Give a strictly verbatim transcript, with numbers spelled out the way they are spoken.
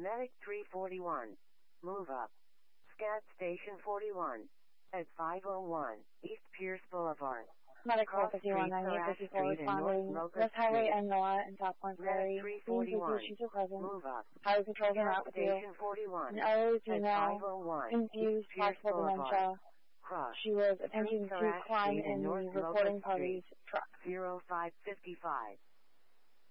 Medic three forty-one. Move up. Scat Station forty-one. At five oh one East Pierce Boulevard. Medic four Cross fifty-one, Street, I need Surratt fifty-four Street, and North responding. Locust West Highway Street. and Noah and Top Point Ferry. Medic three Being forty-one. issues are present. Move up. Highway controls are Scat not with you. Station forty-one. An elderly At female, five oh one confused, East Pierce possible Boulevard. dementia. Cross She was attempting to Surratt climb Street in and North the reporting Locust party's Street. truck. zero five fifty-five